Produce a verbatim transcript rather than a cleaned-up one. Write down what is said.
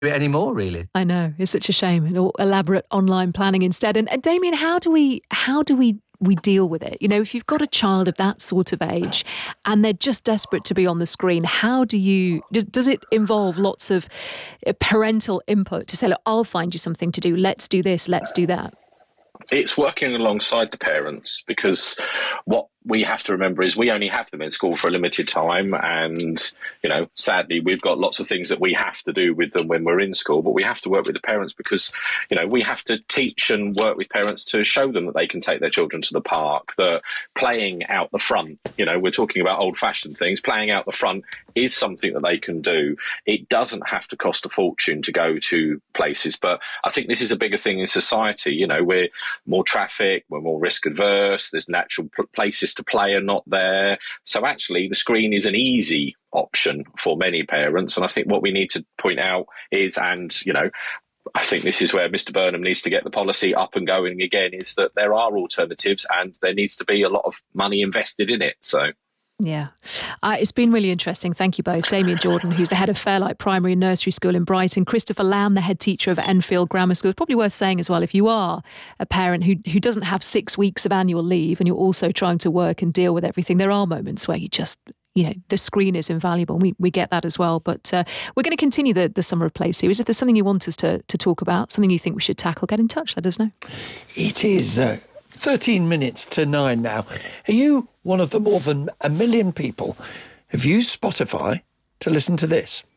it anymore, really. I know, it's such a shame. And all elaborate online planning instead. And, and Damien, how do we how do we we deal with it? You know, if you've got a child of that sort of age and they're just desperate to be on the screen, how do you, does, does it involve lots of parental input to say, look, I'll find you something to do, let's do this, let's do that? It's working alongside the parents, because what we have to remember is we only have them in school for a limited time, and, you know, sadly, we've got lots of things that we have to do with them when we're in school, but we have to work with the parents because, you know, we have to teach and work with parents to show them that they can take their children to the park, that playing out the front, you know, we're talking about old-fashioned things, playing out the front is something that they can do. It doesn't have to cost a fortune to go to places, but I think this is a bigger thing in society. You know, we're more traffic, we're more risk adverse, there's natural places to play are not there. So actually the screen is an easy option for many parents. And I think what we need to point out is, and, you know, I think this is where Mister Burnham needs to get the policy up and going again, is that there are alternatives and there needs to be a lot of money invested in it. So yeah, uh, it's been really interesting. Thank you both. Damien Jordan, who's the head of Fairlight Primary and Nursery School in Brighton, Christopher Lamb, the head teacher of Enfield Grammar School. It's probably worth saying as well, if you are a parent who, who doesn't have six weeks of annual leave and you're also trying to work and deal with everything, there are moments where you just, you know, the screen is invaluable. We we get that as well. But uh, we're going to continue the, the Summer of Play series. If there's something you want us to, to talk about, something you think we should tackle, get in touch. Let us know. It is uh, thirteen minutes to nine now. Are you one of the more than a million people who've used Spotify to listen to this?